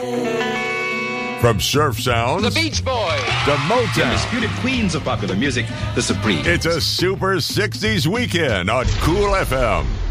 From surf sounds, The Beach Boys, to Motown, Undisputed queens of popular music, the Supremes. it's a super 60s weekend on Cool FM.